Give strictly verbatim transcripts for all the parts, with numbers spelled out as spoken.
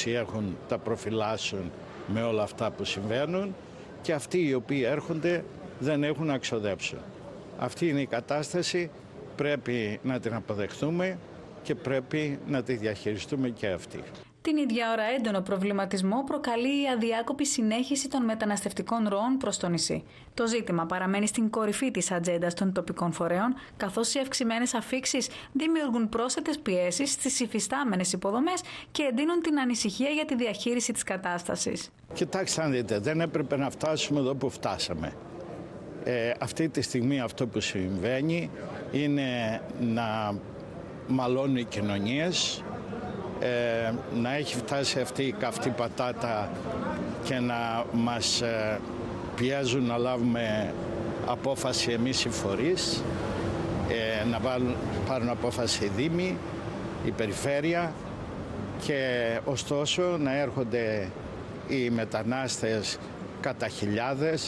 όσοι έχουν τα προφυλάσσουν με όλα αυτά που συμβαίνουν και αυτοί οι οποίοι έρχονται δεν έχουν να ξοδέψουν. Αυτή είναι η κατάσταση, πρέπει να την αποδεχτούμε και πρέπει να τη διαχειριστούμε και αυτή. Την ίδια ώρα έντονο προβληματισμό προκαλεί η αδιάκοπη συνέχιση των μεταναστευτικών ροών προς το νησί. Το ζήτημα παραμένει στην κορυφή της ατζέντας των τοπικών φορέων, καθώς οι αυξημένες αφίξεις δημιουργούν πρόσθετες πιέσεις στις υφιστάμενες υποδομές και εντείνουν την ανησυχία για τη διαχείριση της κατάστασης. Κοιτάξτε, αν δείτε, δεν έπρεπε να φτάσουμε εδώ που φτάσαμε. Ε, αυτή τη στιγμή αυτό που συμβαίνει είναι να μαλώνουν οι κοινωνίες, Ε, να έχει φτάσει αυτή η καυτή πατάτα και να μας ε, πιέζουν να λάβουμε απόφαση εμείς οι φορείς, ε, να βάλουν, πάρουν απόφαση οι δήμοι, η περιφέρεια και ωστόσο να έρχονται οι μετανάστες κατά χιλιάδες.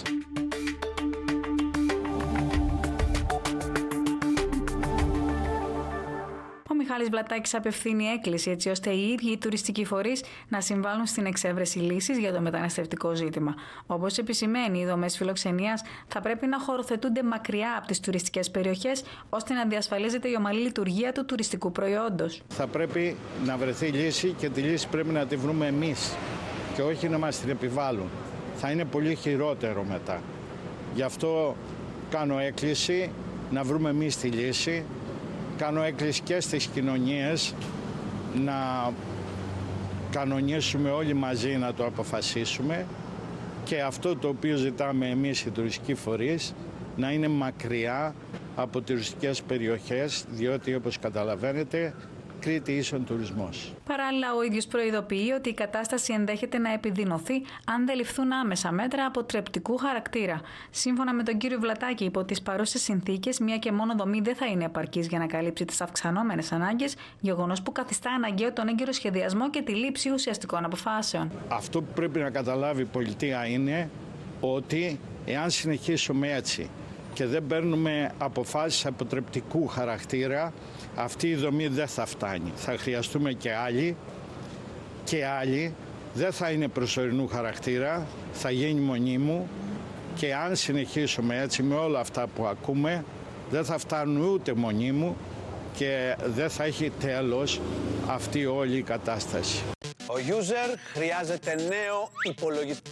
Ο Μιχάλης Βλατάκης απευθύνει έκκληση έτσι ώστε οι ίδιοι οι τουριστικοί φορείς να συμβάλλουν στην εξέβρεση λύσης για το μεταναστευτικό ζήτημα. Όπως επισημαίνει, οι δομές φιλοξενίας θα πρέπει να χωροθετούνται μακριά από τις τουριστικές περιοχές ώστε να διασφαλίζεται η ομαλή λειτουργία του τουριστικού προϊόντος. Θα πρέπει να βρεθεί λύση και τη λύση πρέπει να τη βρούμε εμείς και όχι να μας την επιβάλλουν. Θα είναι πολύ χειρότερο μετά. Γι' αυτό κάνω έκκληση να βρούμε εμείς τη λύση. Κάνω έκκληση και στις κοινωνίες να κανονίσουμε όλοι μαζί να το αποφασίσουμε και αυτό το οποίο ζητάμε εμείς οι τουριστικοί φορείς να είναι μακριά από τουριστικές περιοχές, διότι όπως καταλαβαίνετε Κρήτη ίσον τουρισμός. Παράλληλα, ο ίδιος προειδοποιεί ότι η κατάσταση ενδέχεται να επιδεινωθεί αν δεν ληφθούν άμεσα μέτρα αποτρεπτικού χαρακτήρα. Σύμφωνα με τον κύριο Βλατάκη, υπό τις παρούσες συνθήκες, μία και μόνο δομή δεν θα είναι επαρκής για να καλύψει τις αυξανόμενες ανάγκες, γεγονός που καθιστά αναγκαίο τον έγκαιρο σχεδιασμό και τη λήψη ουσιαστικών αποφάσεων. Αυτό που πρέπει να καταλάβει η πολιτεία είναι ότι εάν συνεχίσουμε έτσι και δεν παίρνουμε αποφάσεις αποτρεπτικού χαρακτήρα, αυτή η δομή δεν θα φτάνει. Θα χρειαστούμε και άλλοι και άλλοι. Δεν θα είναι προσωρινού χαρακτήρα, θα γίνει μονίμου και αν συνεχίσουμε έτσι με όλα αυτά που ακούμε, δεν θα φτάνουν ούτε μονίμου και δεν θα έχει τέλος αυτή όλη η κατάσταση. Ο user χρειάζεται νέο υπολογιστή.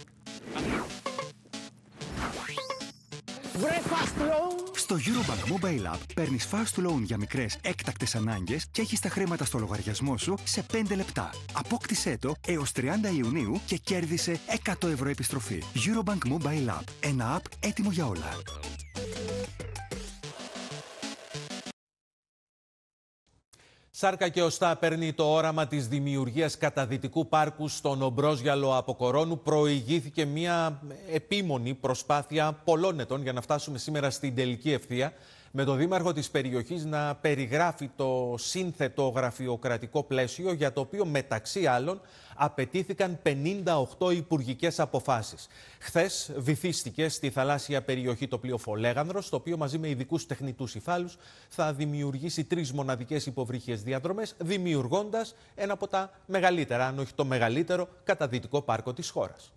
Στο Eurobank Mobile App παίρνεις fast loan για μικρές έκτακτες ανάγκες και έχεις τα χρήματα στο λογαριασμό σου σε πέντε λεπτά. Απόκτησέ το έως τριάντα Ιουνίου και κέρδισε εκατό ευρώ επιστροφή. Eurobank Mobile App. Ένα app έτοιμο για όλα. Σάρκα και οστά παίρνει το όραμα της δημιουργίας καταδυτικού πάρκου στον Ομπρόζιαλο από Κορώνου. Προηγήθηκε μια επίμονη προσπάθεια πολλών ετών για να φτάσουμε σήμερα στην τελική ευθεία, με τον δήμαρχο της περιοχής να περιγράφει το σύνθετο γραφειοκρατικό πλαίσιο για το οποίο μεταξύ άλλων απαιτήθηκαν πενήντα οκτώ υπουργικές αποφάσεις. Χθες βυθίστηκε στη θαλάσσια περιοχή το πλοίο Φολέγανδρος, το οποίο μαζί με ειδικούς τεχνητούς υφάλους θα δημιουργήσει τρεις μοναδικές υποβρύχιες διαδρομές, δημιουργώντας ένα από τα μεγαλύτερα, αν όχι το μεγαλύτερο, καταδυτικό πάρκο της χώρας.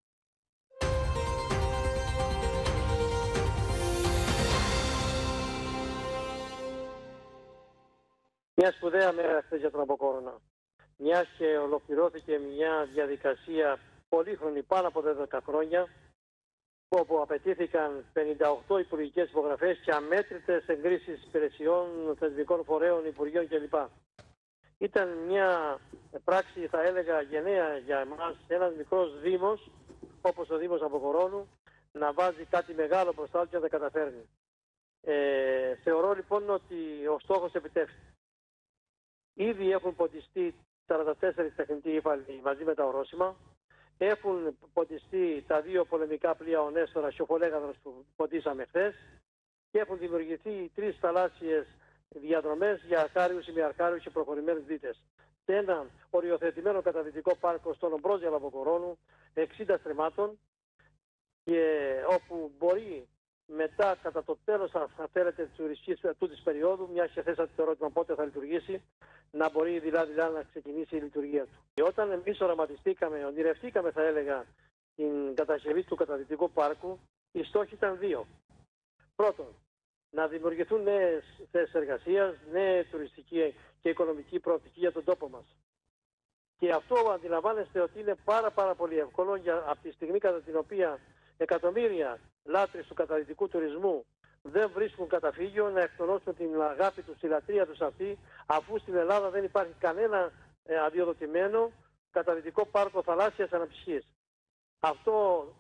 Μια σπουδαία μέρα χθες για τον Αποκόρονα. Μιας και ολοκληρώθηκε μια διαδικασία πολύχρονη πάνω από δέκα χρόνια, όπου απαιτήθηκαν πενήντα οκτώ υπουργικές υπογραφές και αμέτρητες εγκρίσεις υπηρεσιών, θεσμικών φορέων, υπουργείων κλπ. Ήταν μια πράξη, θα έλεγα, γενναία για εμάς, ένας μικρός δήμος, όπως ο Δήμος Αποκορώνου, να βάζει κάτι μεγάλο μπροστά του και να τα καταφέρνει. Ε, θεωρώ λοιπόν ότι ο στόχος επιτεύχθηκε. Ήδη έχουν ποντιστεί σαράντα τέσσερις τεχνητοί ύφαλοι μαζί με τα ορόσημα. Έχουν ποντιστεί τα δύο πολεμικά πλοία ο Νέστορας και ο Φολέγανδρος που ποντίσαμε χθες και έχουν δημιουργηθεί τρεις θαλάσσιες διαδρομές για αρκάριους, ημιαρκάριους και προχωρημένους δίτες. Σε ένα οριοθετημένο καταδυτικό πάρκο στον Ομπρόζιαλο από Κορώνου, εξήντα στρεμμάτων, και όπου μπορεί μετά, κατά το τέλος, αν θέλετε, της τουριστικής τούτης περίοδου, μια και θέσατε το ερώτημα πότε θα λειτουργήσει, να μπορεί δηλαδή να ξεκινήσει η λειτουργία του. Και όταν εμείς οραματιστήκαμε, ονειρευτήκαμε, θα έλεγα, την κατασκευή του καταδυτικού πάρκου, οι στόχοι ήταν δύο. Πρώτον, να δημιουργηθούν νέες θέσεις εργασίας, νέα τουριστική και οικονομική προοπτική για τον τόπο μας. Και αυτό αντιλαμβάνεστε ότι είναι πάρα πάρα πολύ εύκολο για, από τη στιγμή κατά την οποία εκατομμύρια λάτρεις του καταδυτικού τουρισμού δεν βρίσκουν καταφύγιο, να εκτονώσουν την αγάπη τους, τη λατρεία τους αυτή, αφού στην Ελλάδα δεν υπάρχει κανένα ε, αδειοδοτημένο καταδυτικό πάρκο θαλάσσιας αναψυχής. Αυτό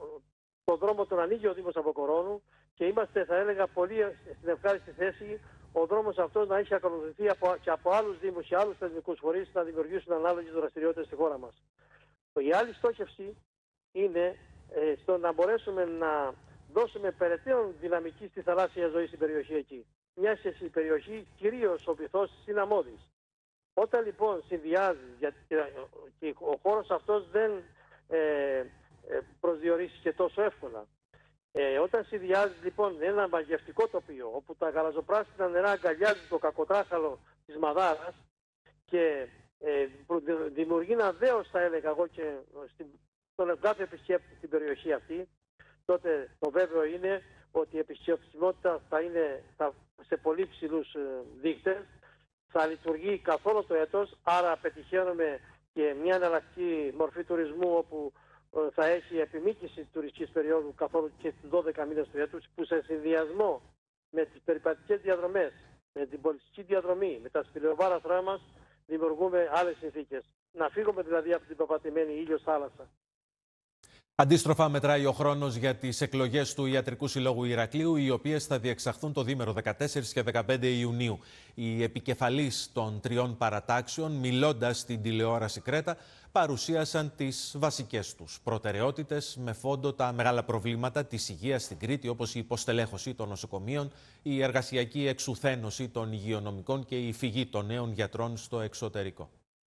το δρόμο τον ανοίγει ο Δήμος Αποκορώνου και είμαστε, θα έλεγα, πολύ στην ευχάριστη θέση ο δρόμος αυτός να έχει ακολουθηθεί από, και από άλλους δήμους και άλλους θεσμικούς φορείς να δημιουργήσουν ανάλογες δραστηριότητες στη χώρα μας. Η άλλη στόχευση είναι ε, στο να μπορέσουμε να δώσουμε περαιτέρω δυναμική στη θαλάσσια ζωή στην περιοχή εκεί. Μια και η περιοχή κυρίως ο πυθός είναι αμμώδης. Όταν λοιπόν συνδυάζει, γιατί και ο χώρος αυτός δεν ε, ε, προσδιορίσει και τόσο εύκολα. Ε, όταν συνδυάζει λοιπόν ένα μαγευτικό τοπίο όπου τα γαλαζοπράσινα νερά αγκαλιάζουν το κακοτράχαλο της Μαδάρας και ε, δημιουργεί ένα δέος, θα έλεγα εγώ, και στον κάθε επισκέπτη στην περιοχή αυτή, τότε το βέβαιο είναι ότι η επισκεψιμότητα θα είναι θα, σε πολύ ψηλούς δείκτες, θα λειτουργεί καθόλου το έτος, άρα πετυχαίνουμε και μια εναλλακτική μορφή τουρισμού όπου θα έχει επιμήκυση τουριστικής περίοδου καθόλου και στις δώδεκα μήνες του έτους, που σε συνδυασμό με τις περιπατικές διαδρομές, με την πολιτιστική διαδρομή, με τα σπηλαιοβάραθρά μας, δημιουργούμε άλλες συνθήκες. Να φύγουμε δηλαδή από την πεπατημένη ήλιος θάλασσα. Αντίστροφα, μετράει ο χρόνος για τις εκλογές του Ιατρικού Συλλόγου Ηρακλείου, οι οποίες θα διεξαχθούν το διήμερο δεκατέσσερις και δεκαπέντε Ιουνίου. Οι επικεφαλείς των τριών παρατάξεων, μιλώντας στην τηλεόραση Κρέτα, παρουσίασαν τις βασικές τους προτεραιότητες με φόντο τα μεγάλα προβλήματα της υγείας στην Κρήτη, όπως η υποστελέχωση των νοσοκομείων, η εργασιακή εξουθένωση των υγειονομικών και η φυγή των νέων γιατρών στο εξωτερικό.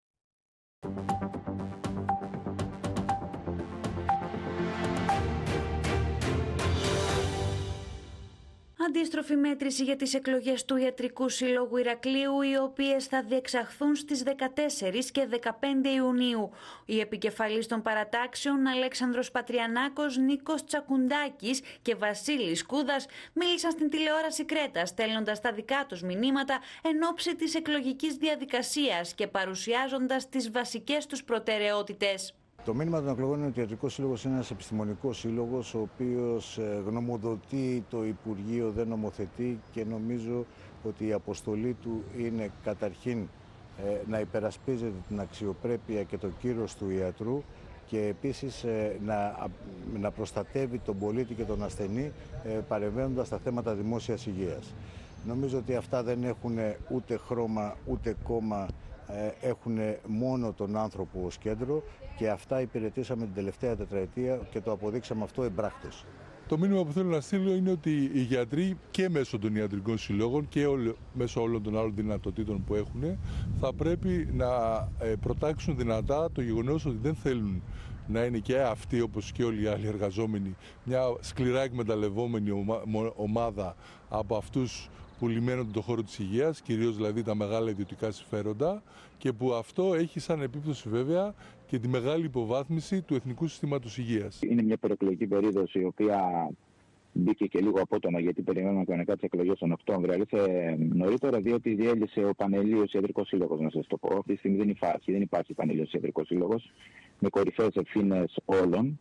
Αντίστροφη μέτρηση για τις εκλογές του Ιατρικού Συλλόγου Ηρακλείου, οι οποίες θα διεξαχθούν στις δεκατέσσερις και δεκαπέντε Ιουνίου. Οι επικεφαλείς των παρατάξεων Αλέξανδρος Πατριανάκος, Νίκος Τσακουντάκης και Βασίλης Κούδας μίλησαν στην τηλεόραση Κρέτα, στέλνοντας τα δικά τους μηνύματα εν ώψη της εκλογικής διαδικασίας και παρουσιάζοντας τις βασικές τους προτεραιότητες. Το μήνυμα των εκλογών είναι ότι ο Ιατρικός Σύλλογος είναι ένας επιστημονικός σύλλογος, ο οποίος γνωμοδοτεί το Υπουργείο, δεν νομοθετεί, και νομίζω ότι η αποστολή του είναι καταρχήν να υπερασπίζεται την αξιοπρέπεια και το κύρος του ιατρού και επίσης να, να προστατεύει τον πολίτη και τον ασθενή παρεμβαίνοντας στα θέματα δημόσιας υγείας. Νομίζω ότι αυτά δεν έχουν ούτε χρώμα ούτε κόμμα, έχουν μόνο τον άνθρωπο ως κέντρο και αυτά υπηρετήσαμε την τελευταία τετραετία και το αποδείξαμε αυτό εμπράκτος. Το μήνυμα που θέλω να στείλω είναι ότι οι γιατροί και μέσω των ιατρικών συλλόγων και όλο, μέσω όλων των άλλων δυνατοτήτων που έχουν θα πρέπει να προτάξουν δυνατά το γεγονός ότι δεν θέλουν να είναι και αυτοί, όπως και όλοι οι άλλοι εργαζόμενοι, μια σκληρά εκμεταλλευόμενη ομάδα από αυτούς που λιμένονται τον χώρο της υγείας, κυρίως δηλαδή τα μεγάλα ιδιωτικά συμφέροντα, και που αυτό έχει σαν επίπτωση βέβαια και τη μεγάλη υποβάθμιση του εθνικού συστήματος υγείας. Είναι μια προεκλογική περίοδος η οποία μπήκε και λίγο απότομα, γιατί περιμένουμε κανονικά τις εκλογές τον Οκτώβριο. Αλήθεια νωρίτερα, διότι διέλυσε ο Πανελλήνιος Ιατρικός Σύλλογος, να σας το πω. Αυτή τη στιγμή δεν υπάρχει, δεν υπάρχει Πανελλήνιος Ιατρικός Σύλλογος, με κορυφαίες ευθύνες όλων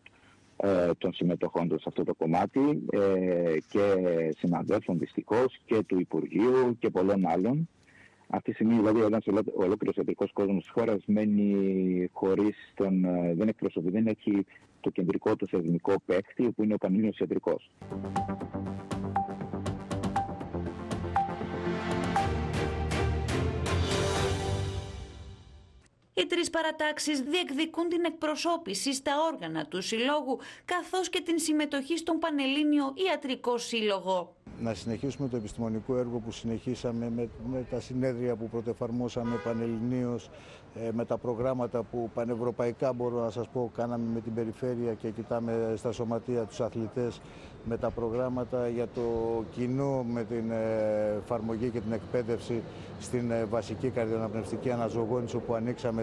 των συμμετοχών σε αυτό το κομμάτι ε, και συναδέλφων δυστυχώς και του Υπουργείου και πολλών άλλων. Αυτή τη στιγμή δηλαδή ένας ολόκληρος ιατρικός κόσμος της χώρας μένει χωρίς τον, δεν εκπροσωπεί, δεν έχει το κεντρικό του θεσμικό παίκτη που είναι ο Πανελλήνιος Ιατρικός. Οι τρεις παρατάξεις διεκδικούν την εκπροσώπηση στα όργανα του Συλλόγου, καθώς και την συμμετοχή στον Πανελλήνιο Ιατρικό Σύλλογο. να συνεχίσουμε το επιστημονικό έργο που συνεχίσαμε με, με τα συνέδρια που πρωτοεφαρμόσαμε πανελληνίως, ε, με τα προγράμματα που πανευρωπαϊκά, μπορώ να σας πω, κάναμε με την περιφέρεια και κοιτάμε στα σωματεία τους αθλητές, με τα προγράμματα για το κοινό, με την εφαρμογή και την εκπαίδευση στην βασική καρδιοαναπνευστική αναζωογόνηση, όπου ανοίξαμε